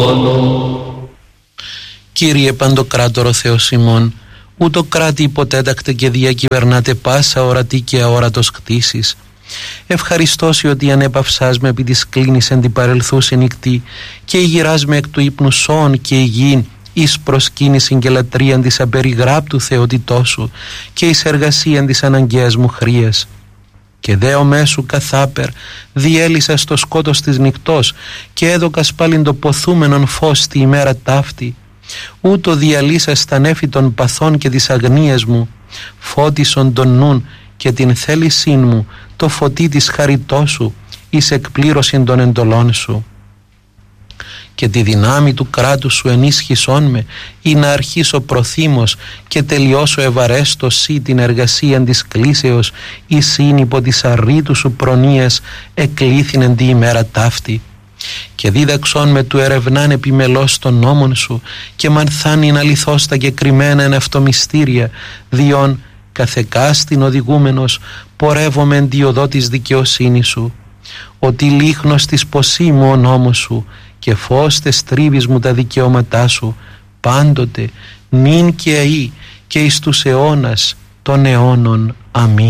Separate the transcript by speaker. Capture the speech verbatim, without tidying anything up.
Speaker 1: Κύριε Παντοκράτορο Θεός ημών, ούτω κράτη υποτέτακτε και διακυβερνάτε πάσα ορατή και αόρατος κτήσεις. Ευχαριστώσει ότι ανέπαυσάς με επί της κλίνης εν την παρελθούση νυχτή και ηγυράς με εκ του ύπνου σώων και υγιήν εις προσκύνησιν και λατρείαν της απεριγράπτου θεότητός σου και εις εργασίαν της αναγκαίας μου χρίας. Και δέο μέσου καθάπερ διέλυσα στο σκότος της νυχτός και έδωκας πάλιν το ποθούμενον φως τη ημέρα ταύτη. Ούτω διαλύσα στα νέφη των παθών και της αγνίας μου, φώτισον τον νουν και την θέλησήν μου το φωτί της χαριτός σου εις εκπλήρωσιν των εντολών σου. Και τη δυνάμει του κράτους σου ενίσχυσόν με ή να αρχίσω προθύμος και τελειώσω ευαρέστος σύ την εργασία της κλήσεως ή σύν υπό της αρρήτου σου προνοίας εκλήθηνεν τη ημέρα ταύτη. Και δίδαξόν με του ερευνάν επιμελώς των νόμων σου και μανθάνην αληθώς τα κεκριμένα εν αυτό μυστήρια, διόν καθεκάστην οδηγούμενος πορεύομαι εν τη οδό της δικαιοσύνης σου. Ότι λίχνος της ποσή μου ο νόμος σου και φως τες τρίβεις μου τα δικαιώματά σου, πάντοτε νυν και αεί και εις τους αιώνας των αιώνων. Αμήν.